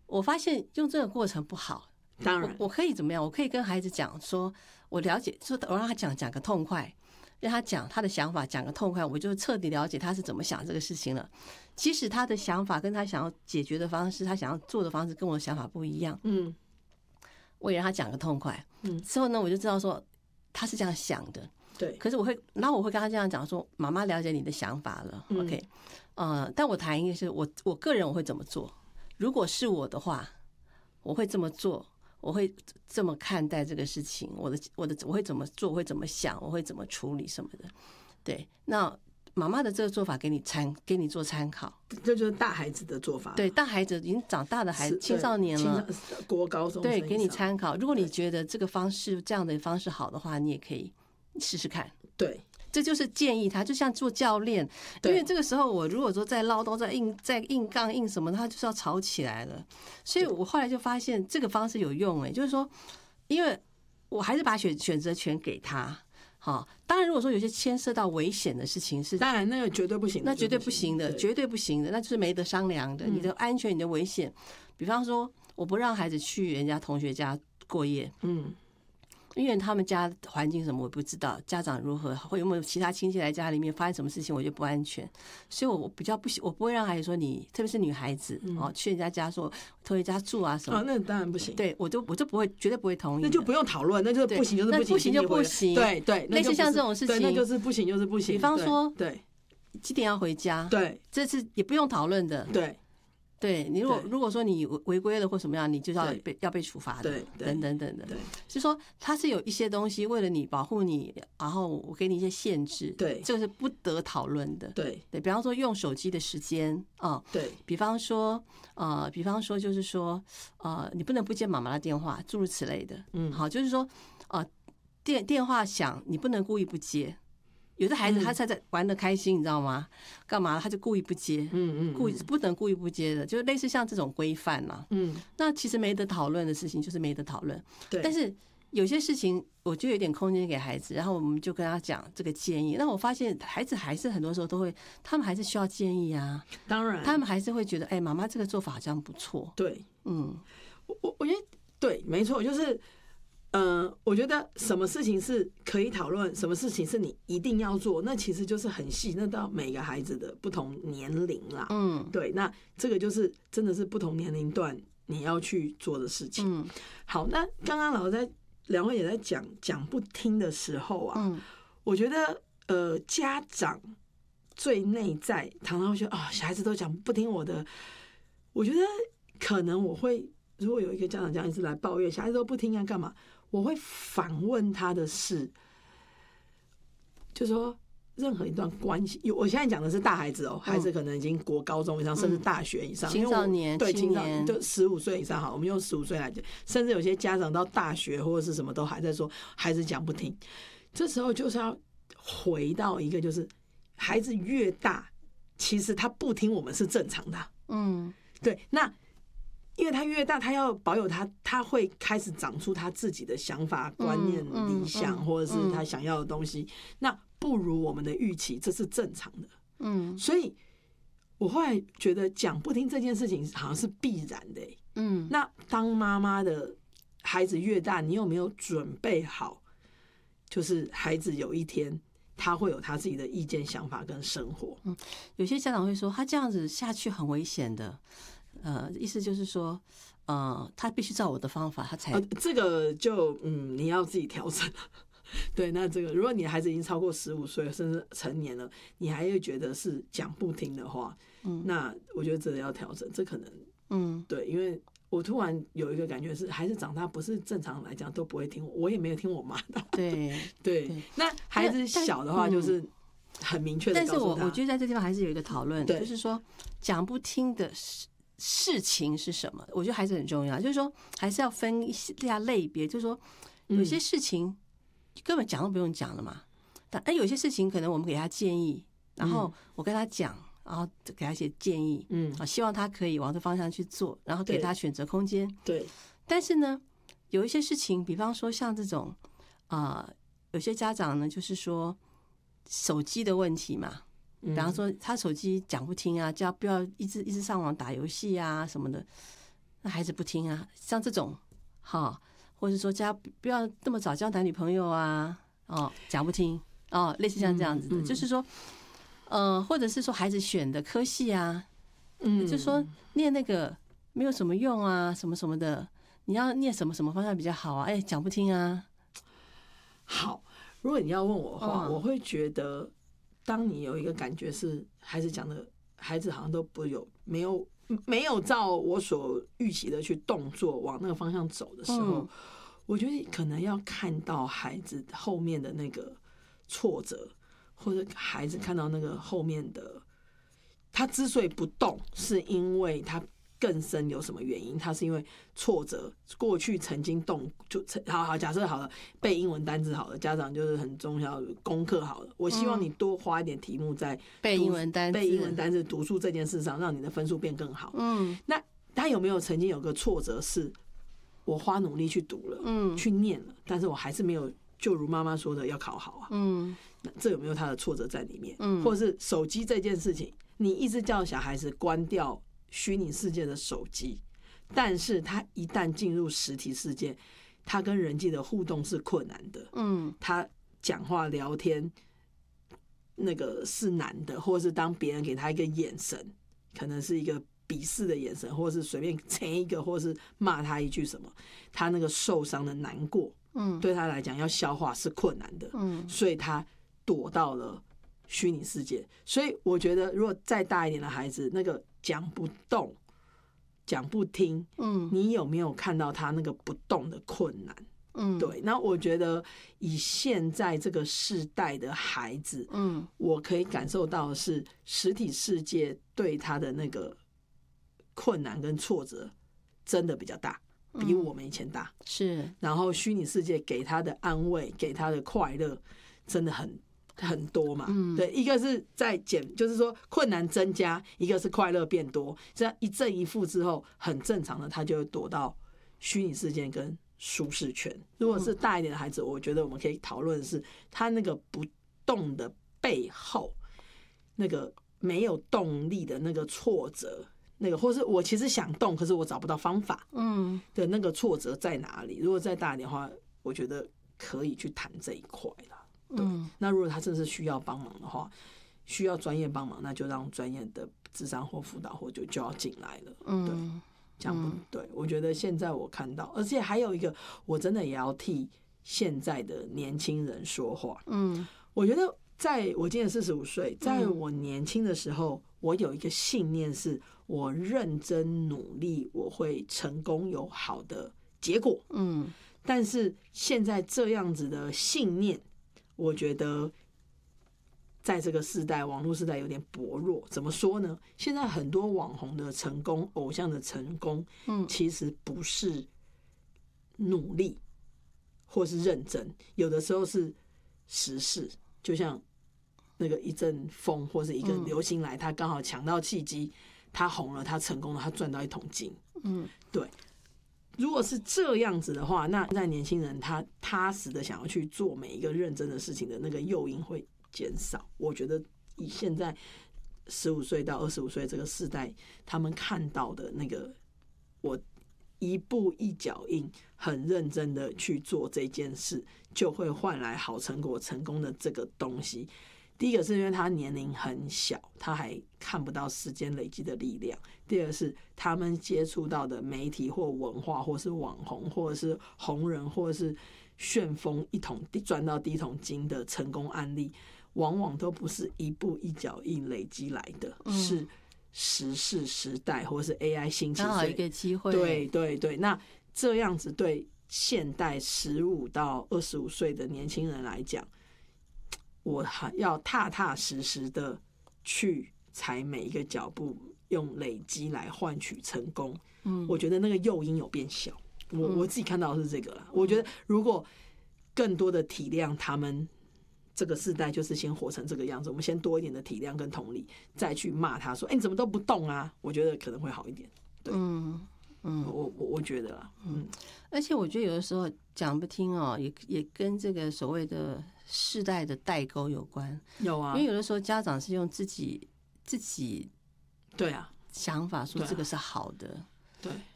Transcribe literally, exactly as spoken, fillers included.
我发现用这个过程不好。 当然， 我, 我可以怎么样？我可以跟孩子讲说，我了解，说我让他讲讲个痛快，让他讲他的想法，讲个痛快，我就彻底了解他是怎么想这个事情了。即使他的想法跟他想要解决的方式，他想要做的方式跟我的想法不一样，嗯，我也让他讲个痛快，嗯，之后呢，我就知道说他是这样想的， 对。 可是我会，然后我会跟他这样讲说，妈妈了解你的想法了，嗯，OK，呃，但我谈一个是我我个人我会怎么做，如果是我的话，我会这么做。我会这么看待这个事情，我的我的我会怎么做，我会怎么想，我会怎么处理什么的。对，那妈妈的这个做法给你参给你做参考， 这就是大孩子的做法。 对，大孩子已经长大的孩子，青少年了， 国高中， 对，给你参考。如果你觉得这个方式这样的方式好的话，你也可以试试看。 对。 这就是建议他，就像做教练，因为这个时候我如果说再唠叨、再硬、再硬杠、硬什么，他就是要吵起来了。所以我后来就发现这个方式有用，哎，就是说，因为我还是把选选择权给他。好，当然如果说有些牵涉到危险的事情是， 当然那个绝对不行， 那绝对不行的，绝对不行的，那就是没得商量的。你的安全、你的危险，比方说，我不让孩子去人家同学家过夜，嗯。因为他们家环境什么我不知道，家长如何，会有没有其他亲戚来家里面发生什么事情，我就不安全，所以我比较不喜，我不会让孩子说你，特别是女孩子哦，去人家家说同学家住啊什么， 哦，那当然不行， 对我就我就不会，绝对不会同意， 那就不用讨论，那就是不行就是不行， 不行就不行， 对对， 类似像这种事情， 那就是不行就是不行。 比方说， 对， 几点要回家， 对， 这是也不用讨论的， 对。 对你如果如果说你违规了或什么样，你就要被要被处罚的，等等等等。就是说它是有一些东西为了你保护你，然后我给你一些限制， 对， 这个是不得讨论的。 对对，比方说用手机的时间啊， 对， 比方说呃，比方说就是说呃，你不能不接妈妈的电话，诸如此类的。嗯，好，就是说呃，电电话响，你不能故意不接。有的孩子他才在玩得开心，你知道吗？干嘛他就故意不接，嗯嗯，故意不能故意不接的，就类似像这种规范嘛。嗯，那其实没得讨论的事情就是没得讨论。 对， 但是有些事情我就有点空间给孩子，然后我们就跟他讲这个建议。那我发现孩子还是很多时候都会，他们还是需要建议啊。 当然， 他们还是会觉得，哎，妈妈这个做法好像不错。 对，嗯，我我我觉得对，没错，就是。嗯、呃，我觉得什么事情是可以讨论，什么事情是你一定要做，那其实就是很细，那到每个孩子的不同年龄啦。嗯，对，那这个就是真的是不同年龄段你要去做的事情。嗯，好，那刚刚老师在两位也在讲讲不听的时候啊，嗯，我觉得呃，家长最内在常常会觉得啊、哦，小孩子都讲不听我的，我觉得可能我会。如果有一个家长这样一直来抱怨，小孩子都不听啊，干嘛？我会反问他的是，就说任何一段关系，我现在讲的是大孩子哦，孩子可能已经国高中以上，甚至大学以上， 青少年， 对青少年，就十五岁以上好，我们用十五岁来讲，甚至有些家长到大学或者是什么都还在说孩子讲不听，这时候就是要回到一个，就是孩子越大，其实他不听我们是正常的，嗯，对，那。因为他越大，他要保有他，他会开始长出他自己的想法、观念、理想，或者是他想要的东西。那不如我们的预期，这是正常的。嗯，所以我后来觉得讲不听这件事情好像是必然的、欸。嗯，那当妈妈的孩子越大，你有没有准备好？就是孩子有一天他会有他自己的意见、想法跟生活。 嗯，有些家长会说，他这样子下去很危险的。呃，意思就是说，呃，他必须照我的方法，他才、 呃、这个就嗯，你要自己调整。对，那这个如果你的孩子已经超过十五岁，甚至成年了，你还会觉得是讲不听的话，嗯，那我觉得这个要调整。这可能，嗯，对，因为我突然有一个感觉是，孩子长大不是正常来讲都不会听我，我也没有听我妈的。 对对，那孩子小的话就是。很明确的告诉他， 但是我我觉得在这地方还是有一个讨论，就是说讲不听的事情是什么？我觉得还是很重要，就是说还是要分一下类别，就是说有些事情根本讲都不用讲了嘛，但哎有些事情可能我们给他建议，然后我跟他讲，然后给他一些建议，嗯，啊，希望他可以往这方向去做，然后给他选择空间。 对， 但是呢，有一些事情，比方说像这种啊、呃，有些家长呢，就是说。手机的问题嘛，比方说他手机讲不听啊，叫不要一直一直上网打游戏啊什么的。 那孩子不听啊，像这种哈，或者说教不要那么早交男女朋友啊，哦，讲不听哦，类似像这样子的，嗯嗯、就是说，呃，或者是说孩子选的科系啊，嗯，就说念那个没有什么用啊，什么什么的，你要念什么什么方向比较好啊？哎，讲不听啊。 好，如果你要问我的话，嗯、我会觉得，当你有一个感觉是孩子讲的，孩子好像都不有没有。没有照我所预期的去动作往那个方向走的时候，嗯、我觉得可能要看到孩子后面的那个挫折，或者孩子看到那个后面的他之所以不动，是因为他更深有什么原因？他是因为挫折，过去曾经动就好好假设好了，背英文单字好了，家长就是很重要功课好了。我希望你多花一点题目在背英文单字、 背英文单字、读书这件事上，让你的分数变更好。嗯，那他有没有曾经有个挫折，是我花努力去读了，嗯，去念了，但是我还是没有，就如妈妈说的要考好啊。嗯，那这有没有他的挫折在里面？嗯，或者是手机这件事情，你一直叫小孩子关掉虚拟世界的手机，但是他一旦进入实体世界，他跟人际的互动是困难的。嗯，他讲话聊天那个是难的，或是当别人给他一个眼神，可能是一个鄙视的眼神，或是随便蹭一个，或是骂他一句什么，他那个受伤的难过，嗯，对他来讲要消化是困难的。嗯，所以他躲到了虚拟世界。所以我觉得，如果再大一点的孩子，那个讲不动、讲不听，嗯，你有没有看到他那个不动的困难？嗯，对。那我觉得以现在这个世代的孩子，嗯，我可以感受到的是，实体世界对他的那个困难跟挫折真的比较大，比我们以前大。 嗯、是。 然后虚拟世界给他的安慰、给他的快乐，真的很。很多嘛，嗯、对，一个是在减，就是说困难增加，一个是快乐变多，这样一正一负之后，很正常的，他就会躲到虚拟世界跟舒适圈。如果是大一点的孩子，我觉得我们可以讨论的是他那个不动的背后，那个没有动力的那个挫折，那个或是我其实想动，可是我找不到方法，嗯，的那个挫折在哪里？如果再大一点的话，我觉得可以去谈这一块啦。对，那如果他真的是需要帮忙的话，需要专业帮忙，那就让专业的諮商或輔導或就就要進來了。嗯，對，這樣不對。我覺得現在我看到，而且還有一個，我真的也要替現在的年輕人說話。嗯，我覺得在我今年四十五歲，在我年輕的時候，我有一個信念是，我認真努力，我會成功有好的結果。嗯，但是現在這樣子的信念，我覺得在這個世代，網絡世代有點薄弱。怎麼說呢？現在很多網紅的成功，偶像的成功，嗯，其實不是努力或是認真，有的時候是時勢，就像那個一陣風或是一個流星來，他剛好搶到契機，他紅了，他成功了，他賺到一桶金。嗯，對。如果是這樣子的話，那在年輕人他踏實的想要去做每一個認真的事情的那個誘因會減少。我覺得以現在十五歲到二十五歲這個世代，他們看到的那個我一步一腳印，很認真的去做這件事，就會換來好成果成功的這個東西。第一個是因為他年齡很小，他還看不到時間累積的力量。第二個是他們接觸到的媒體或文化，或是網紅，或者是紅人，或者是旋風一桶賺到第一桶金的成功案例，往往都不是一步一腳印累積來的，嗯、是時勢時代或是 A I 興起， 剛好一個機會。 對對對，那這樣子對現代十五到二十五歲的年輕人來講，我還要踏踏實實的去踩每一個腳步，用累積來換取成功。嗯，我覺得那個誘因有變小。我我自己看到的是這個啦。我覺得如果更多的體諒他們，這個世代就是先活成這個樣子，我們先多一點的體諒跟同理，再去罵他說，哎、欸，你怎麼都不動啊？我覺得可能會好一點。對，嗯嗯，我我我覺得啦，嗯， 而且我覺得有的時候講不聽哦，也也跟這個所謂的世代的代溝有關。 有啊， 因為有的時候家長是用自己自己對啊想法說這個是好的， 對，